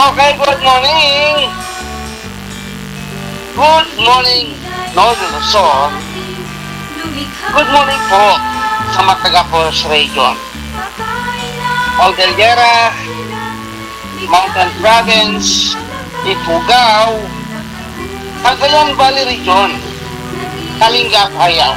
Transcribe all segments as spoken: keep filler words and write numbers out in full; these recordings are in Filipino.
Okay, good morning! Good morning, Northern Luzon. Good morning po sa Mataga-Forest Region. Cordillera, Mountain Province, Ifugao, Cagayan Valley Region, Kalinga, Cayao.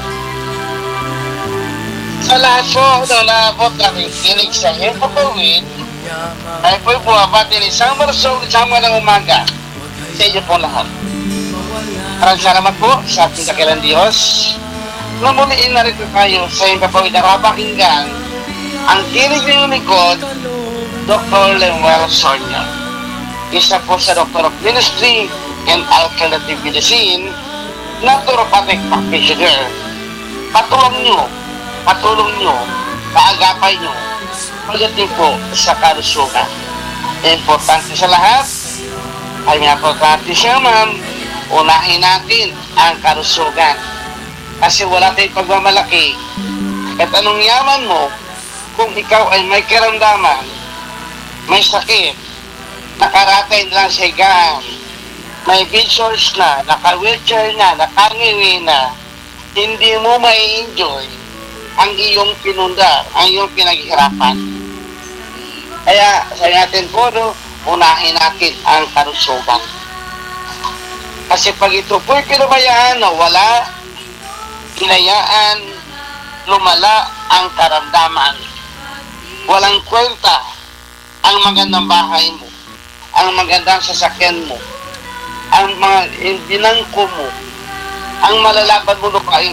Sa lahat po na naabot natin kinig sa iyong papawid, ay po'y buwabati ng isang marsong isang ng umaga sa inyo po lahat. Maraming salamat po sa ating dakilang Diyos na muliin na rito tayo sa iyong papawid na kapakinggan ang kinig ng likod, Doctor Lemuel Sornia. Isa po sa Doctor of Ministry and Alternative Medicine, naturopathic practitioner. Patulong nyo, patulong nyo, kaagapay nyo, pagdating po sa kalusugan. Importante sa lahat, ay importante siya ma'am, unahin natin ang kalusugan. Kasi wala tayong pagmamalaki. At anong yaman mo, kung ikaw ay may karamdaman, may sakit, nakaratay lang sa higaan, may visuals na, naka-wheelchair na, nakangiwi na, hindi mo may enjoy ang iyong pinundar, ang iyong pinaghirapan. Kaya sa natin po, no, unahin natin ang kalusugan. Kasi pag ito po'y pinabayaan na wala, hinayaan, lumala ang karamdaman. Walang kwenta ang magandang bahay mo, ang magandang sasakyan mo, ang mga binangko mo, ang malalaban mo lupain.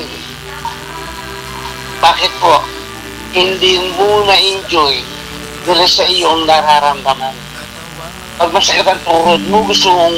Bakit po? Hindi mo na-enjoy dahil sa iyong nararamdaman. Pag masakit ang tuhod mo, gusto mong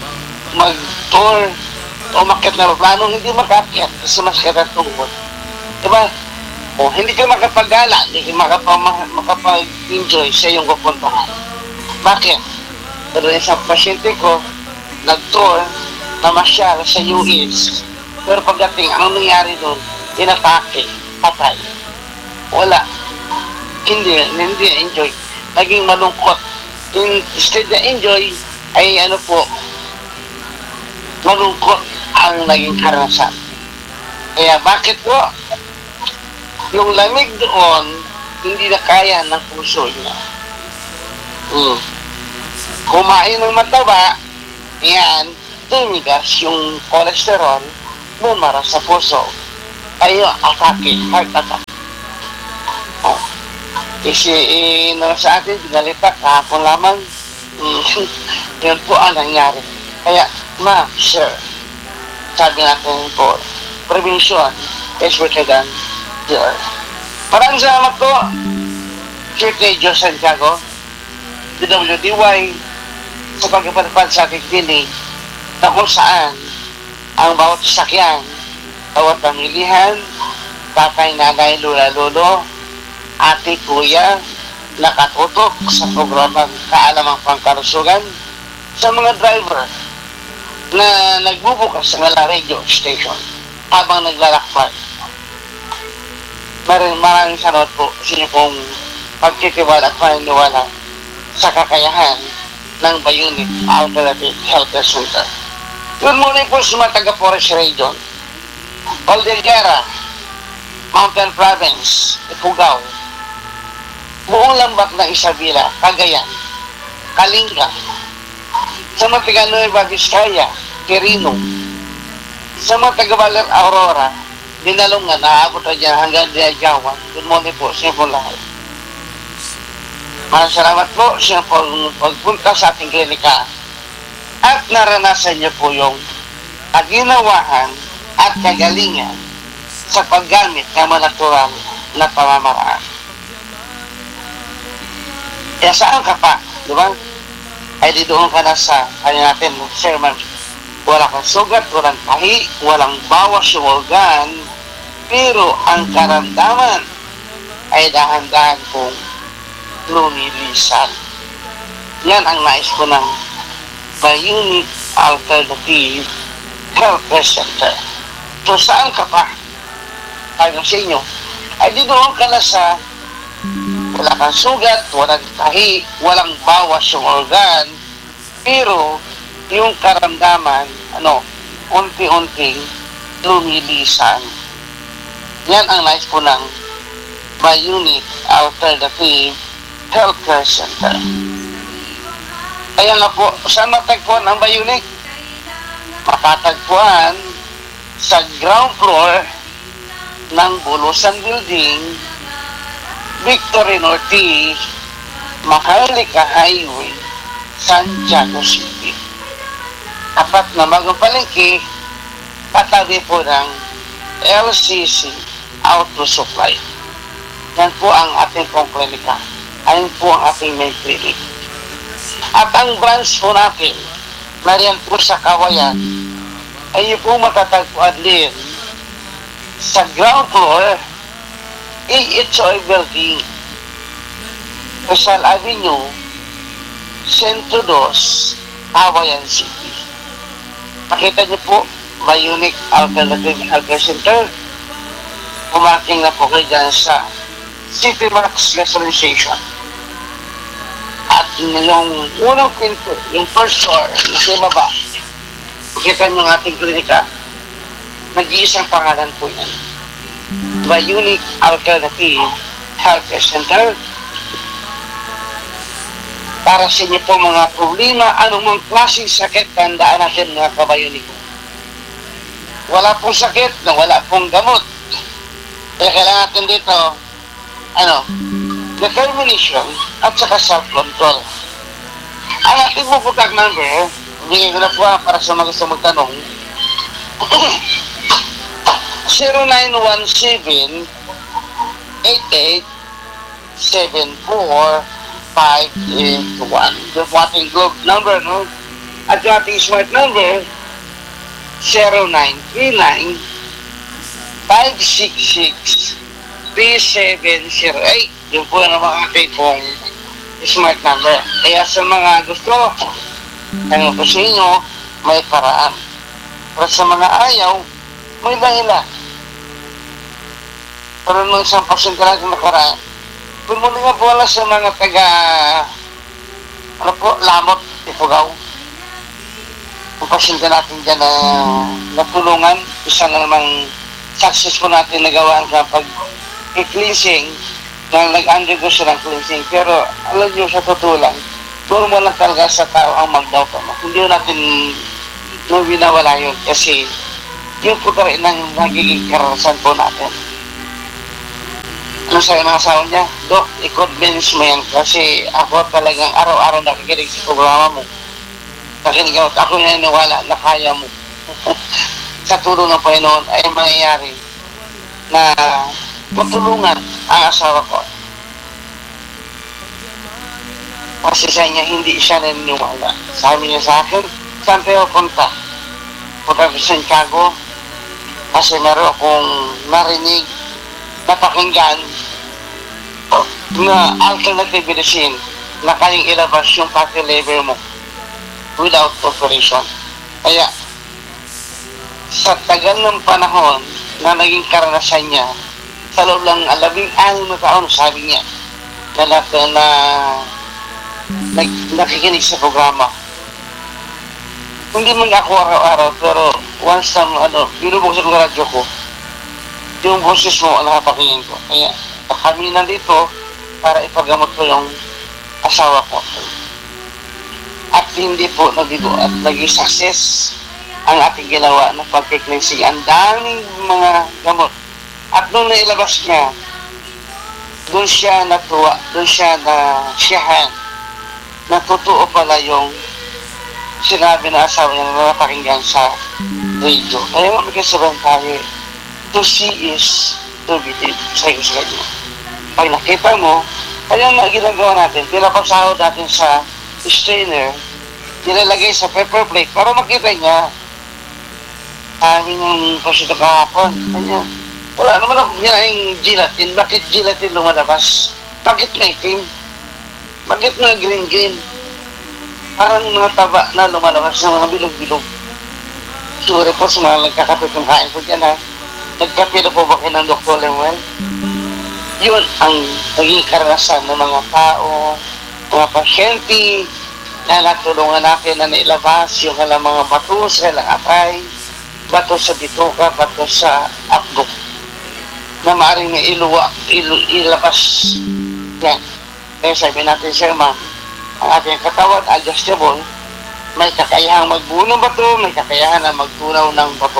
mag-tour o makit na plano, hindi makakyat kasi masakit ang tuhod. Diba? O hindi ka makapagala, hindi ka makapag- makapag-enjoy sa iyong pupuntahan. Bakit? Pero isang pasyente ko, nag-tour, namasyal sa U S. Pero pagdating, anong nangyari doon? Inatake, patay. Wala. Hindi, hindi enjoy. Naging malungkot. Instead na enjoy, ay ano po, malungkot ang naging karanasan. Kaya bakit po? Yung lamig doon, hindi na kaya ng puso niya. Hmm. Kumain ng mataba, yan, tumigas yung cholesterol, bumara sa puso. Ayo, atake, heart attack. Oh. Kasi, eh, no, sa atin, pinalita, kahapon lamang, yun po ang nangyari. Kaya, ma, sir, sabi natin po, prevention is better than cure. Maraming salamat po, Sir Tejo Santiago, D W D Y, sa pagkapalipad sa ating dinig, na kung saan ang bawat sasakyan, bawat pamilihan, tatay, nanay, lula, lolo, ate, kuya, nakatutok sa programang Kaalamang Pangkalusugan, sa mga driver na nagbubukas sa mga radio station habang naglalakbay. Maraming maraming salamat po sa inyo pong pagtitiwala at paniniwala sa kakayahan ng Bayunit Alternative Health Center. Good morning po sa mga taga-Forest Region, Cordillera, Mountain Province, Ifugao, buong lambat ng Isabela, Cagayan, Kalinga, sa mga taga-Nueva Vizcaya, Quirino, sa mga taga-Baler Aurora, Dinalungan, naabot na dyan hanggang Diajawan. Good morning po sa inyo lahat. Maraming salamat po sa pagpunta sa ating klinika at naranasan niyo po yung kaginawahan at kagalingan sa paggamit ng mga natural na pamamaraan. Kaya saan ka pa, di ba? Ay di doon ka na sa kanya natin, Sherman. Wala kang sugat, walang tahi, walang bawas yung organ, pero ang karamdaman ay dahan-dahan kong lumilisan. Yan ang nais ko ng Bayunit Alternative Health Center. So saan ka pa? Tayo sa inyo. Ay di doon ka na sa wala kang sugat, walang tahi, walang bawas yung organ, Pero, yung karamdaman, ano, unti-unting lumilisan. Yan ang nais po ng Bionic Alternative Healthcare Center. Kaya nga po, saan matagpuan ang Bionic? Matatagpuan sa ground floor ng Bulusan Building, Victorinotti, Maharlika Highway, Santiago City. Tapat na bagong palengke, katabi po ng L C C Auto Supply. Yan po ang ating pong klinika. Ayun po ang ating main clinic. At ang branch po natin, nariyan po sa Kawayan, ay po matatagpuan din sa ground floor, A H O I Building, Rizal Avenue, Centro dos, Kawayan City. Makita niyo po, Bionic Alternative Healthcare Center. Pumaking na po kayo dyan sa City Max Restaurant Station. At yung unang pinto, yung first floor, nasa baba, makita niyo ang ating klinika. Nag-iisang pangalan po yan. Bionic Alternative Healthcare Center. Para sa inyo po mga problema, anumang klaseng sakit, tandaan natin mga kabayoniko. Wala pong sakit na wala pong gamot. Kaya kailangan natin dito, ano, determination at saka self-control. Ang ating po contact number, bigay ko na po para sa mga gusto magtanong, zero nine one seven, eight eight seven four, five eight one. Yung po ating globe number, no? At yung ating smart number, zero nine three nine, five six six, three seven zero eight. Yung po yung mga ating pong smart number. Kaya sa mga gusto, ano po sa inyo, may paraan. Pero sa mga ayaw, may dahilan. Pero nung isang pasyente natin nakaraan, kung muli nga po wala sa mga taga, ano po, Lamot, Ifugao. Ang pasyente natin dyan na natulungan, isa na namang success po natin nagawaan kapag i-cleansing, na nag-undergo siya ng cleansing. Pero alam nyo sa totoo lang, normal lang talaga sa tao ang mag-doubt. Hindi natin nung binawala yun kasi yun po rin ang nagiging karanasan po natin. Ano sa'yo ng asawa niya? Dok, i-convince mo yan kasi ako talagang araw-araw nakikinig sa programa mo. Nakinig ako, ako naniniwala na kaya mo. Sa tulong ng Panginoon ay mangyayari na matulungan ang asawa ko. Kasi sa niya, hindi siya naniniwala. Sabi niya sa akin, saan tayo punta? Punta sa Santiago kasi meron akong narinig, napakinggan na alternative medicine na kayang ilabas yung fatty liver mo without operation. Kaya sa tagal ng panahon na naging karanasan niya sa loob lang labing anim na taon, sabi niya na, na, na nag, nakikinig sa programa. Hindi man ako araw-araw pero once na ano, binubuksan ko radyo ko, yung boses mo ang nakapakinggan ko. Kaya kami nandito para ipagamot ko yung asawa ko. At hindi po nabigo at naging success ang ating ginawa na pag-cleansing. Ang daming mga gamot. At nung nailabas niya, doon siya natuwa, doon siya na siyahan. Na totoo pala yung sinabi na asawa niya na napakinggan sa radio. Kaya magkasabahan tayo, to see is to believe. Sabi ko sa kanya. Pag nakita mo, kaya nga ginagawa natin, pinapasahod natin sa strainer, nilalagay sa paper plate para makita niya. Sabi ng pasyento kahapon, kanya, wala naman ako yung gelatin. Bakit gelatin lumalabas? Bakit may itim? Bakit mga green-green? Parang mga taba na lumalabas ng mga bilog-bilog. Sure po sa mga nagkakapit ng kain ko dyan ha. Nagkape na po ba kayo ng Doctor Lemuel? Yun ang naging karanasan ng mga tao, mga pasyente, na natulungan natin na nailabas yung alam mga bato sa ilang atay, bato sa bituka, bato sa akbok, na maaaring na iluwa, ilu, ilabas. Yan. Kaya sabi natin, sir, ma'am, ang ating katawan, adjustable, may kakayahang magbuo ng bato, may kakayahan na magtunaw ng bato.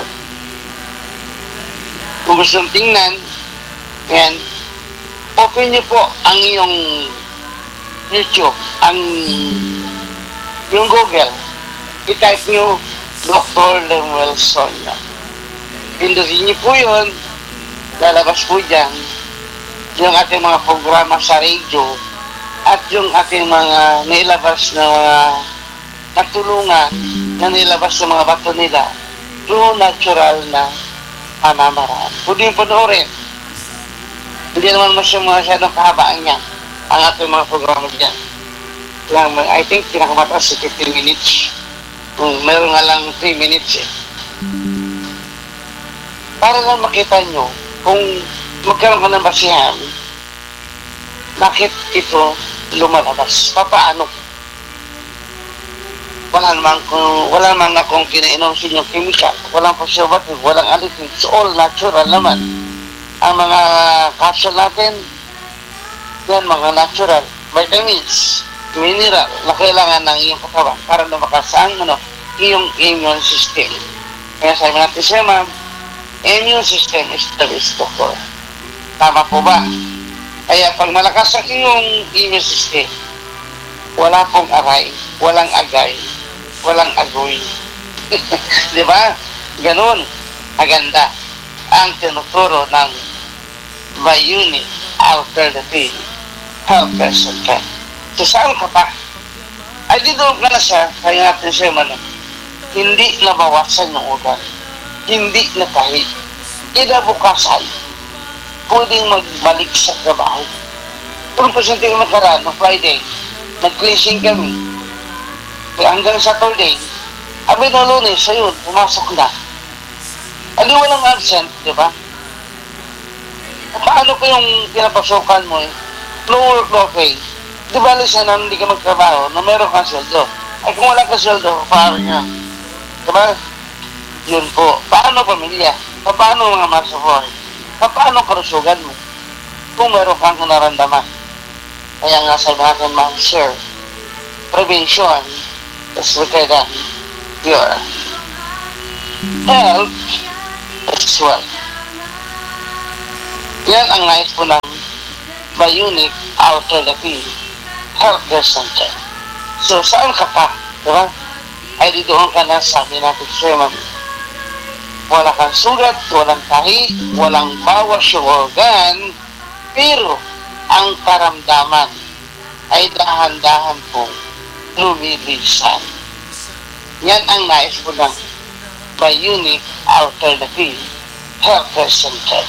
Kung gusto nyo tingnan, yan, open nyo po ang iyong YouTube, ang yung Google, i-type nyo Doctor Lemuel Sonia. Pindutin nyo po yun, lalabas po dyan yung ating mga programa sa radio at yung ating mga nailabas na mga natulungan na nailabas sa mga bato nila through natural na pamamaraan. Pwede yung panoorin. Hindi naman masyadong kahabaan yan ang ating mga programa dyan. Lang, I think pinakamataas sa fifteen minutes. Kung meron nga lang three minutes eh. Para lang makita nyo kung magkaroon ka ng basihan, bakit ito lumalabas? Papaano? Wala naman kung wala naman akong kinainom sa inyong chemical, walang preservative, walang additive, it's all natural naman. Ang mga capsule natin, yan mga natural vitamins, mineral na kailangan ng iyong katawan para lumakas ang ano, iyong immune system. Kaya sabi natin siya, ma'am, immune system is the best doctor. Tama po ba? Kaya pag malakas ang iyong immune system, wala pong aray, walang agay, walang agoy. Di ba? Ganun, aganda ang tinuturo ng Bionic Alternative Health Center. So saan ka pa? Ay di doon ka na siya, kaya natin siya man, hindi nabawasan yung ugat, hindi natahi, inabukasan, pwedeng magbalik sa trabaho. Kung presente yung nakaraan, no Friday, nag-cleansing kami, kaya hanggang Saturday, abay na Lunes, ayun, pumasok na. Hindi walang absent, di ba? Paano ko yung pinapasukan mo eh? No work, no pay. Di ba lisa na hindi ka magtrabaho na meron kang sweldo? Ay kung wala ka sweldo, paano niya? Diba? Yun po. Paano pamilya? Paano mga masafor? Paano karusugan mo? Kung meron kang naramdaman. Kaya nga sabi natin, ma'am, sir, prevention is better than cure. Health is wealth. Yan ang nais po ng Bionic Alternative Healthcare Center. So, saan ka pa? Diba? Ay, di doon ka na, sabi natin, sir, ma'am. Wala kang sugat, walang tahi, walang bawas yung organ, pero ang karamdaman ay dahan-dahan pong lumilisan. Yan ang nais po ng Bionic Alternative Healthcare Center.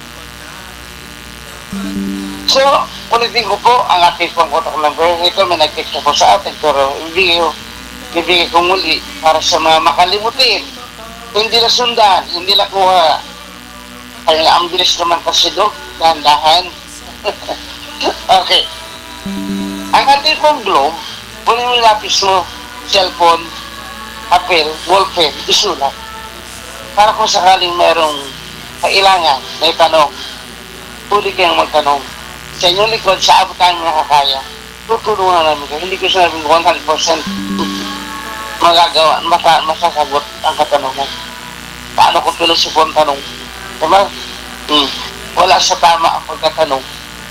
So, ulitin ko po ang ating pong contact number. Ito may nag-text na po sa atin, pero ibigay, ibigay ko muli para sa mga makalimutin. Hindi na sundan, hindi na kuha. Kaya ang bilis naman kasi do, dahan-dahan. Okay. Ang ating pong globe, kunin mo yung lapis mo, cellphone, papel, ballpen, isulat. Para kung sakaling mayroong kailangan, may tanong, huli kayong magtanong. Sa inyong likod, sa abutan mo nakakaya, tutulungan namin kayo. Hindi ko sinabing one hundred percent magagawa, masa, masasagot ang katanungan. Paano kung pilusipon tanong? Diba? Hmm. Wala sa tama ang pagkatanong.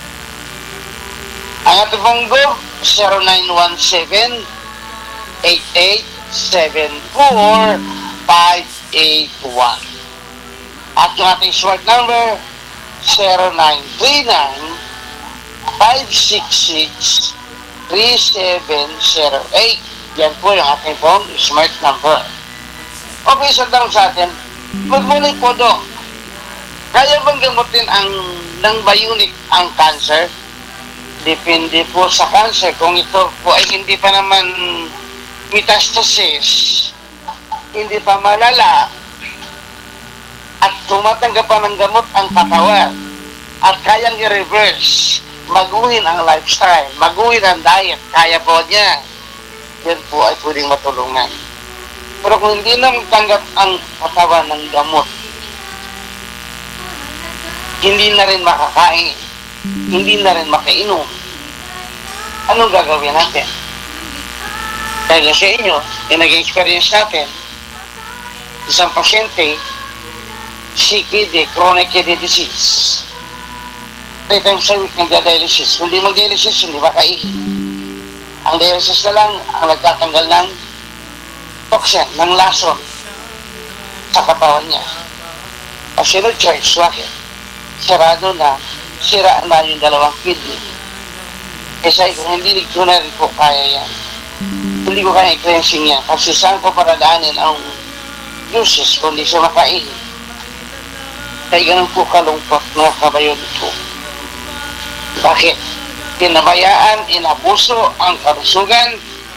Ang ating pong go, zero nine one seven, eight eight seven four, five eight one. At yung ating short number, zero nine three nine, five six six, three seven zero eight. Yan po yung ating pong smart number. Okay, sa tanong sa atin, magmuli po do, kaya bang gamutin ang ng Bionic ang cancer? Depende po sa cancer. Kung ito po ay hindi pa naman metastasis, hindi pa malala, at tumatanggap pa ng gamot ang katawan, at kayang i-reverse, maguhin ang lifestyle, maguhin ang diet, kaya po niya. yan po ay pwedeng matulungan. Pero kung hindi na magtanggap ang katawan ng gamot, hindi na rin makakain, hindi na rin makainom, anong gagawin natin? Dahil sa inyo, yung nag-experience natin, isang pasyente, C K D, chronic kidney disease. Three times a week nagda-dialysis. Kung di mag-dialysis, hindi makaihi. Ang dialysis na lang ang nagtatanggal ng toxin, ng lason sa katawan niya. Kasi no choice, bakit? Sarado na, sira na yung dalawang kidney. Kasi kung hindi ko na rin po kaya yan, hindi ko kaya i-cleansing yan. Kasi saan ko paradaanin ang juices kung di siya makaihi. Kaya ganun po kalungkot mga kabayon po. Bakit? Pinabayaan, inabuso ang kalusugan.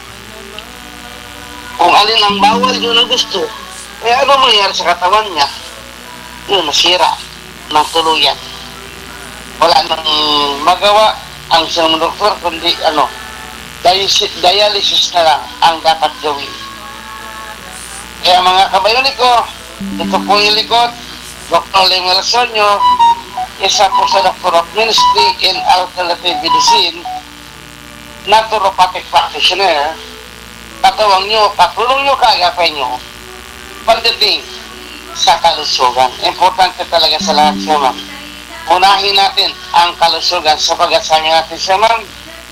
Kung alin ang bawal, yun ang gusto. Kaya ano mangyayari sa katawan niya? Yun, masira ng tuluyan. Wala nang magawa ang isang doktor, kundi ano, dialysis na lang ang dapat gawin. Kaya mga kabayonik ko, ito po yung likod, Doctor Lemuel Sonyo, isa po sa Doctor of Ministry in Alternative Medicine, naturopathic practitioner, katawang nyo, katulong nyo, kaagapay nyo, pagdating sa kalusugan. Importante talaga sa lahat siya, ma'am. Unahin natin ang kalusugan sa pag-asami natin siya, ma'am.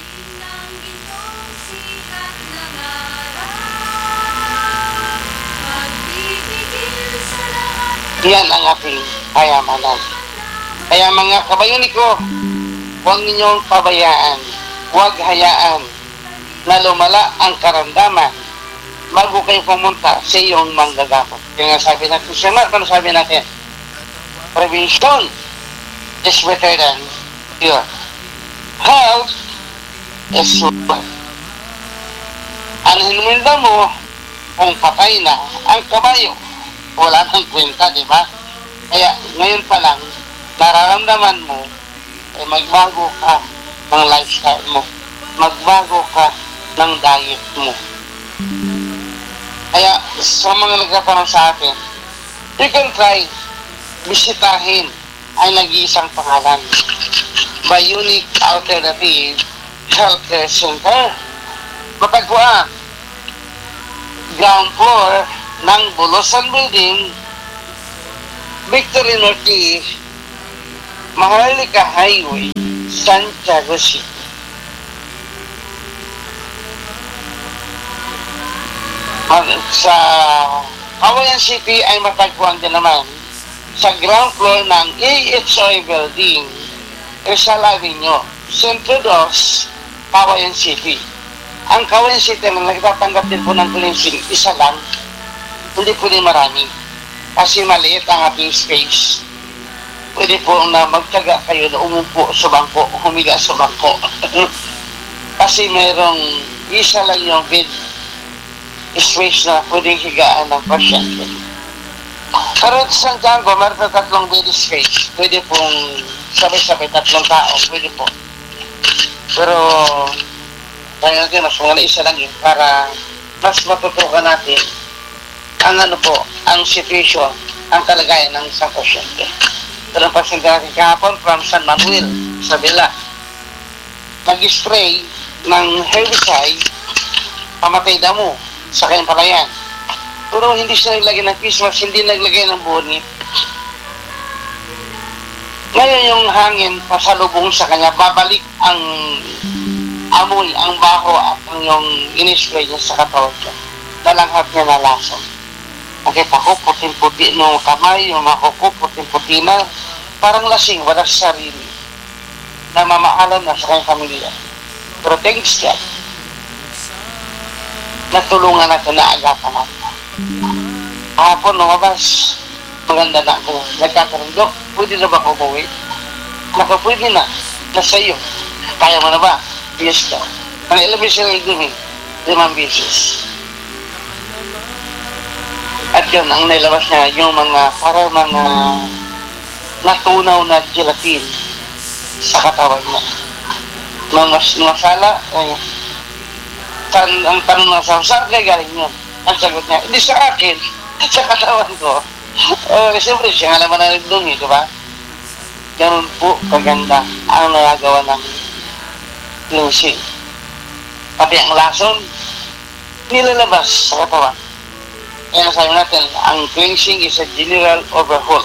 Yan ang ating kayamanan. Kaya mga kabayonik ko, huwag ninyong pabayaan, huwag hayaan na lumala ang karamdaman bago kayo pumunta sa iyong manggagamot. Kaya nga sabi natin siya, ano sabi natin? Prevention is better than cure. Health is wealth. Anhin mo kung patay na ang kabayo, wala nang kwenta, di ba? Kaya ngayon pa lang, nararamdaman mo, eh, magbago ka ng lifestyle mo. Magbago ka ng diet mo. Kaya sa mga nagtatanong sa atin, you can try, bisitahin ay nag-iisang pangalan. By Unique Alternative Healthcare Center. Matagpuan, ground floor ng Bulusan Building, Victory Norte, Maharlika Highway, Santiago City. Sa Cagayan City ay matagpuan din naman sa ground floor ng A H O I Building, Rizal Avenue, Centro dos, Cagayan City. Ang Cagayan City na nagtatanggap din po ng cleansing, isa lang, hindi po din marami. Kasi maliit ang ating space. Pwede po na magtaga kayo na umupo sa bangko, humiga sa bangko. Kasi merong isa lang yung bed space na pwedeng higaan ng pasyente. Pero sa Santiago, meron na tatlong bed space. Pwede pong sabay-sabay tatlong tao. Pwede po. Pero kaya natin, mas mga isa lang yun para mas matutukan natin ang ano po, ang situation, ang kalagayan ng isang pasyente. Ito ng pasyente natin kahapon from San Manuel, Isabela. Nag-spray ng herbicide, pamatay damo sa kanyang palayan. Pero hindi siya naglagay ng Christmas, hindi naglagay ng bonit. Ngayon yung hangin pasalubong sa kanya, babalik ang amoy, ang baho at ang yung in-spray niya sa katawan niya. Dalanghap niya na lason. Nakita ko, puting-puti ng kamay, yung mga kuko, puting-puti na, parang lasing, wala sa sarili, na mamaalam na sa kanyang pamilya. Pero thanks God, natulungan natin na agapan natin. Hapon, lumabas, maganda na ako. Nagkakaroon, Dok, pwede na ba ako buwi? Naka, pwede na, nasa iyo. Kaya mo na ba? Yes daw. Ang ilang beses na igumi, limang beses. At yun, ang nailabas niya, yung mga, para mga natunaw na gelatin sa katawan niya. Nung mas masala, eh, Tan ang tanong ng asawa, saan kaya galing yun? Ang sagot niya, hindi sa akin, sa katawan ko. Oh, siyempre, siya nga naman na nagdungi, di ba? Ganun po kaganda ang nagagawa ng cleansing. Pati ang lason, nilalabas sa katawan. Kaya nasabi natin, ang cleansing is a general overhaul.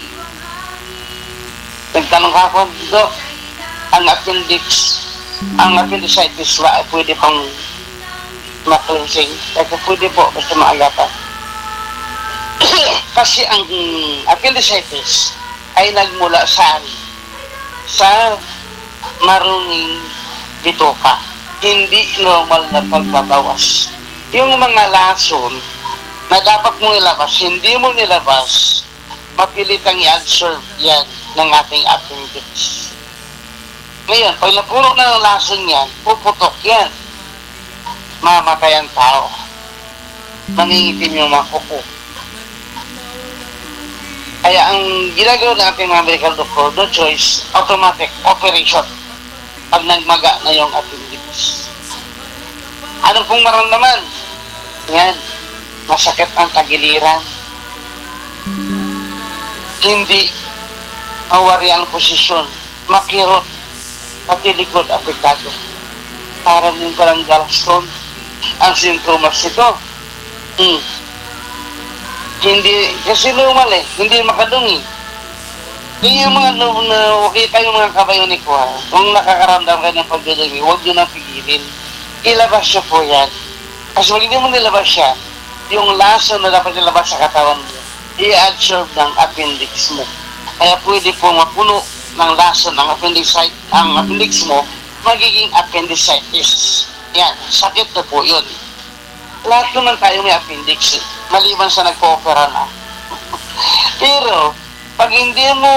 Nagtanong hapon, Dok, ang appendix, ang appendicitis ba ay pwede pang ma-cleansing? Kasi pwede po, basta maagapan. Kasi ang appendicitis ay nagmula saan? Sa maruming bituka. Hindi normal na pagbabawas. Yung mga lason na dapat mong ilabas, hindi mo nilabas, mapilit ang i-absorb yan ng ating appendix. Ngayon, pag napuno na ng lason yan, puputok yan. Mamatay ang tao. Mangingitim yung mga kuko. Kaya ang ginagawa ng ating mga medical doctor, no choice, automatic operation pag nagmaga na yung appendix. Ano pong maramdaman? Yan, masakit ang tagiliran. Hindi mawari ang posisyon, makirot, pati likod apektado. Para din palang gallstone ang sintomas nito. Hmm. Hindi, kasi normal eh, hindi makadungi. Kaya yung mga, na, okay kayong mga kabayonik ko ha, kung nakakaramdam kayo ng pagdudungi, huwag nyo nang pigilin. Ilabas siya po yan. Kasi pag hindi mo nilabas siya, yung lason na dapat nilabas sa katawan mo, i-absorb ng appendix mo. Kaya pwede po mapuno ng lason ng appendix, ang appendix mo, magiging appendicitis. Yan, sakit na po yun. Lahat naman tayo may appendix, maliban sa nagpo-opera na. Pero, pag hindi mo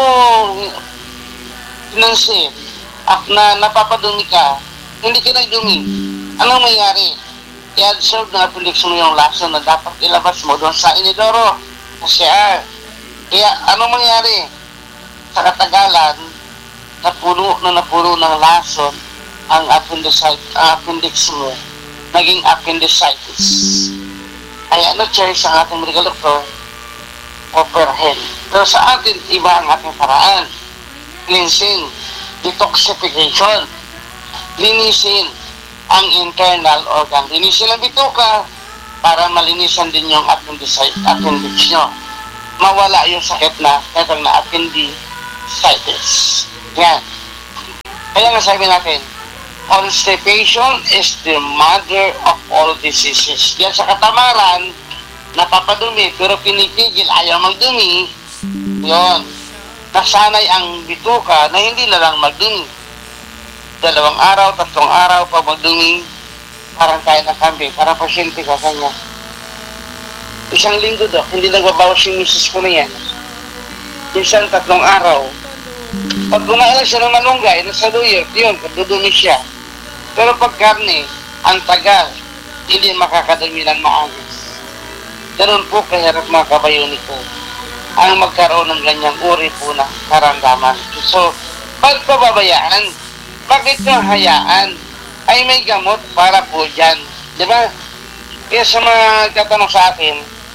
pinansin at na napapadumi ka, hindi ka nagdumi, anong mayayari? I-absorb ng appendix mo yung lason na dapat ilabas mo doon sa inidoro, sa C R. Kaya, anong mangyari? Sa katagalan, napuno na napuno ng lason ang appendix, ang appendix mo, naging appendicitis. Kaya ano choice ang ating medical doctor? Operahin. Pero sa atin, iba ang ating paraan. Cleansing, detoxification, linisin ang internal organ. Linisin ang bituka para malinisan din yung appendix nyo. Mawala yung sakit na katang na appendicitis. Yan. Kaya nga sabi natin, constipation is the mother of all diseases. Yan sa katamaran, napapadumi, pero pinipigil, ayaw magdumi, yun. Nasanay ang bituka na hindi na lang magdumi. Dalawang araw, tatlong araw pa magdumi, parang kaya ng kambing, parang pasyente ka kanya. Isang linggo daw, hindi nagbabawas yung misis ko na yan. Minsan tatlong araw, pag kumain siya ng malunggay, nasa luyot, yun, dudumi siya. Pero pag karne, ang tagal, hindi makakadumi ng maayos. Ganun po kahirap mga kabayonik ko ang magkaroon ng ganyang uri po na karamdaman. So, pag pababayaan, bakit nyo hayaan? Ay may gamot para po dyan. Di ba? Kaya sa mga tatanong sa akin,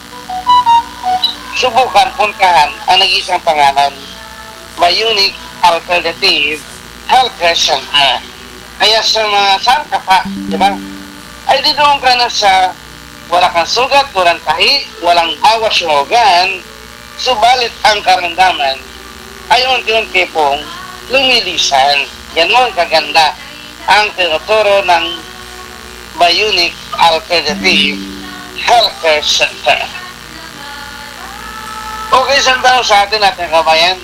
subukan, puntahan ang nag-isang pangalan, Bionic Alternative Healthcare Center. Kaya sa mga saan ka pa, di ba? Ay di doon ka na sa wala kang sugat, walang tahi, walang bawas yung organ, subalit ang karamdaman ay unti-unti pong lumilisan. Yan mo ang kaganda ang tinuturo ng Bionic Alternative Healthcare Center. Okay, isang tao sa atin natin kabayan.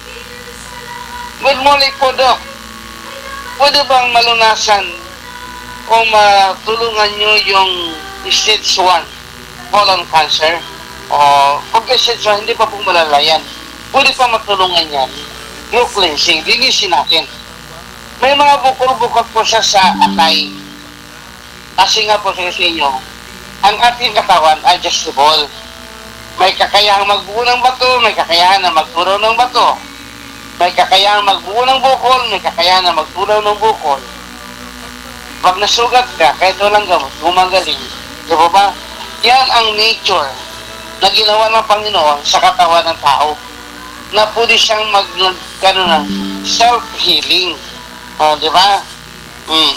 Good morning po, Doc. Pwede bang malunasan o matulungan nyo yung stage one colon cancer? O pag stage one, hindi pa po malalayan. Pwede pa matulungan yan. Yung cleansing, linisin natin. May mga bukol-bukol po siya sa atay. Kasi nga po sa inyo, ang ating katawan adjustable. May kakayahang magbuo ng bato, may kakayahan na magturo ng bato. May kakayahan magbuo ng bukol, may kakayahan na magturo ng bukol. Pag nasugat ka, kahit walang gamot, gumagaling. Di ba ba? Yan ang nature na ginawa ng Panginoon sa katawan ng tao. Na pwede siyang mag, ano na, self-healing. O, di ba? Hmm.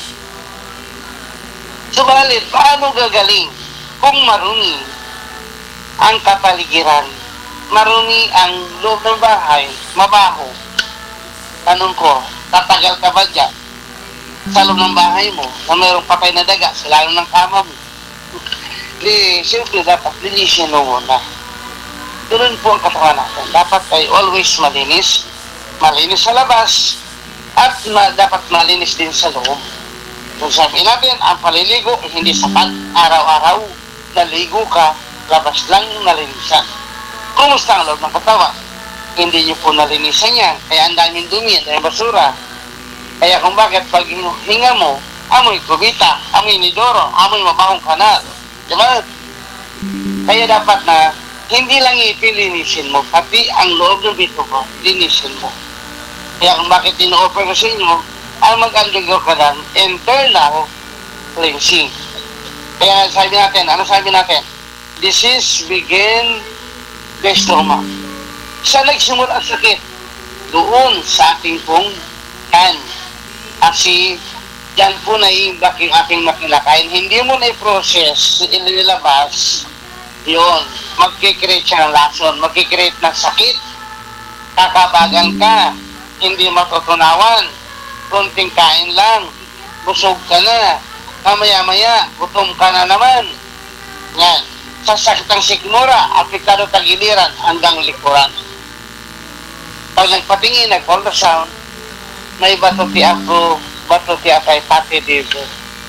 Subalit, paano gagaling kung marumi ang kapaligiran? Marumi ang loob ng bahay, mabaho. Tanong ko, tatagal ka ba dyan sa loob ng bahay mo na mayroong patay na daga sa lalo ng kama mo? Di, siyempre dapat linisin mo muna. Doon po ang katawan natin. Dapat ay always malinis, malinis sa labas, at ma dapat malinis din sa loob. Kung sabi natin, ang paliligo ay hindi sapat. Araw-araw, naligo ka, labas lang nalinisan. Kumusta ang loob ng katawan? Hindi nyo po nalinisan yan. Kaya ang daming dumi, ang daming basura. Kaya kung bakit pag hinga mo, amoy kubita, amoy nidoro, amoy mabahong kanal. Diba? Kaya dapat na hindi lang ipilinisin mo, pati ang loob ng bito mo, linisin mo. Kaya kung bakit ino-offer ko sa inyo, ang mag-undergo ka ng internal cleansing. Kaya sabi natin, ano sabi natin? Disease begin the stomach. Saan nagsimula ang sakit? Doon sa ating pong kan. Kasi dyan po naiimbak yung ating makilakain. Hindi mo na i-process, ililabas, yun, magkikreate siya ng lason, magkikreate ng sakit, kakabagan ka, hindi matutunawan, konting kain lang, busog ka na, mamaya-maya, gutom ka na naman. Yan. Sa sakit ng sikmura, apektado tagiliran hanggang likuran. Pag nagpatingin, nag-ultrasound, may bato ti ako, bato ti atay pati dito.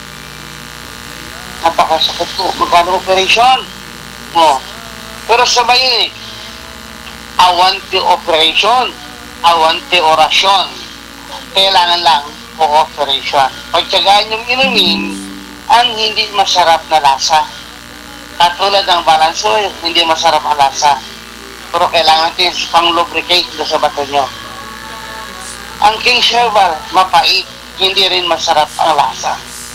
Napakasakit po, magkano operation? Oh. Pero sabay, awanti operation, awanti orasyon. Kailangan lang cooperation. Pagtsagaan yung inumin, ang hindi masarap na lasa. Katulad ng balanso, hindi masarap ang lasa. Pero kailangan natin pang-lubricate doon sa bato nyo. Ang King Herbal, mapait, hindi rin masarap ang lasa.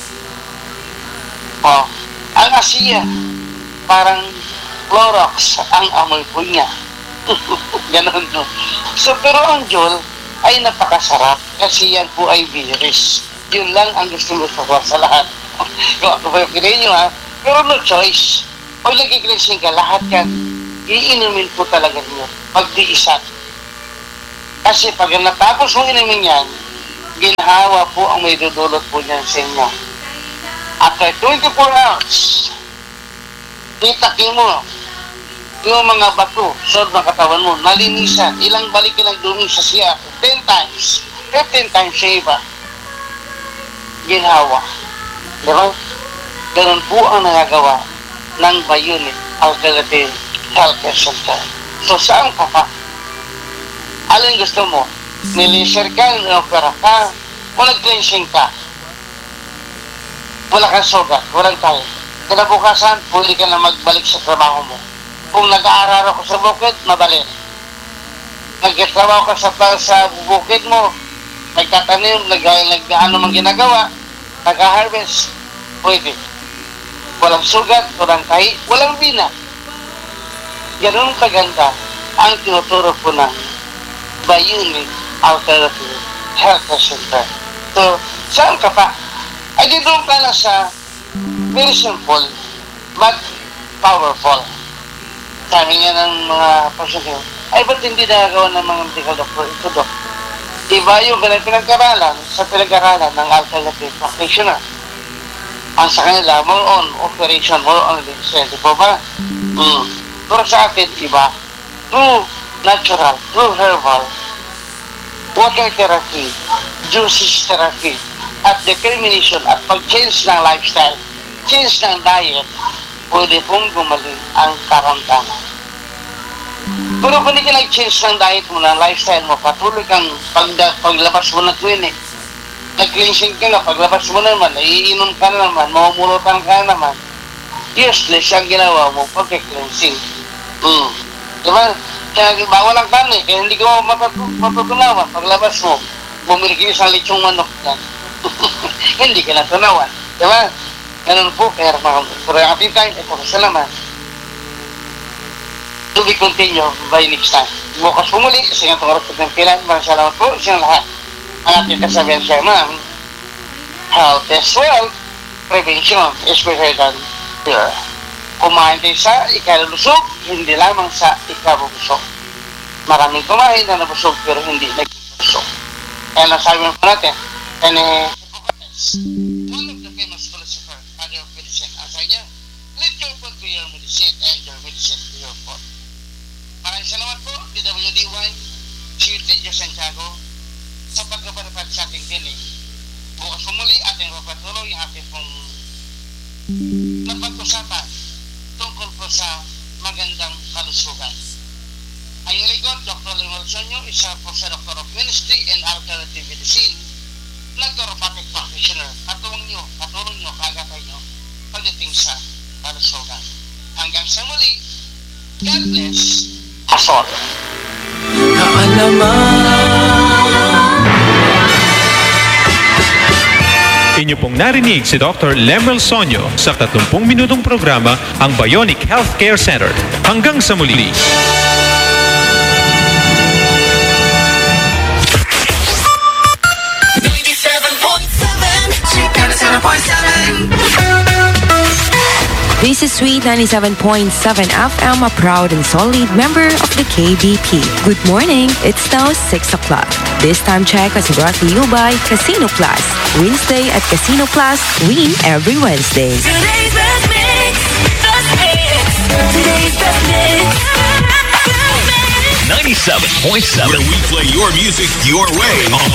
Oh. Ang Asiya, parang Clorox ang amoy po niya. Ganon no. So, pero ang Jol ay napakasarap kasi yan po ay virus. Yun lang ang gusto mo sa lahat. Kung ako ba yung kinain nyo ha, pero no choice. Pag nag-cleansing ka, lahat yan, iinumin po talaga niyo. Pagtiisan. Kasi pag natapos mong inumin yan, ginhawa po ang may dudulot po niyan sa inyo. After twenty-four hours, itakin mo yung mga bato sa mga katawan mo, nalinisan, ilang balik ka ng dumi sa siya, ten times, fifteen times sa iba. Ginhawa. Diba? Ganun po ang nagagawa ng Bayunit Alternative Healthcare Center. So, saan ka pa? Alin gusto mo? Nilisir ka, nilopera ka, o nag-cleansing ka? Wala kang sugat, walang tayo. Kinabukasan, pwede ka na magbalik sa trabaho mo. Kung nag-aaral ako sa bukid, mabalik. Nagkatrabaho ka sa, sa bukid mo, nagtatanim, nag-ano mang ginagawa, nag-harvest, pwede. Walang sugat, walang tahi, walang bina. Ganun kaganda ang tinuturo po ng Bayunit Alternative Healthcare Center. So, saan ka pa? Ay, dito ka na sa very simple but powerful. Sabi nga ng mga pasyente, ay ba't hindi nagagawa ng mga medical doctor? Ito, Dok. Iba yung ganang pinag-aralan sa pinag-aralan ng alternative practitioner. Ang sa kanila, more on operation, more on lifestyle. Di po ba? Mm. Pero sa atin, iba. True natural, true herbal, water therapy, juices therapy, at determination at pag-change ng lifestyle, change ng diet, pwede pong gumaling ang karamdaman. Pero kung hindi ka nag-change ng diet mo, ng lifestyle mo, patuloy kang pag, paglabas mo ng clinic, nag-cleansing ka na, paglabas mo naman, naiinom ka na naman, mamumunutan ka na naman, useless ang ginawa mo pag-cleansing. Hmm. Diba? Kaya bawal ang kanin, kaya hindi ka matutunawan. Paglabas mo, bumili kayo sa lechong manok yan. hindi ka natunawan. Diba? Ganun po, kaya for the ating time, ito kasalamat. To be continue by next time. Bukas po muli, kasi nga itong rapid ng pilan. Maraming salamat po sa lahat. Ang ating kasabihan siya, ma'am, health is wealth, prevention is better than cure. Kumain tayo sa ikalulusog, hindi lamang sa ikabubusog. Maraming kumain na nabusog pero hindi nagbusog. Kaya nasabi mo po natin, and uh, Hippocrates, one of the famous philosophers, father of medicine, ang sabi niya, let your food be your medicine and your medicine be your food. Maraming salamat po, D W D Y, Chief Tejo Santiago, sa pagkaparapad sa ating dinig. Bukas po muli ating papatuloy ang ating pong napag-usapan tungkol po sa magandang kalusugan. Ang iyong likod, Doctor Lemuel Sonyo, isa po sa Doctor of Ministry and Alternative Medicine, naturopathic practitioner. Katulong nyo, katulong nyo, kagapay nyo, pagdating sa kalusugan. Hanggang sa muli, God bless us all. Inyo pong narinig si Doctor Lemuel Sonyo sa tatlumpung minutong programa ang Bionic Healthcare Center. Hanggang sa muli. This is Sweet ninety-seven point seven F M, a proud and solid member of the K B P. Good morning, it's now six o'clock. This time check was brought to you by Casino Plus. Wednesday at Casino Plus, win every Wednesday. Today's best mix, best mix. Today's best mix. ninety-seven point seven, where we play your music your way on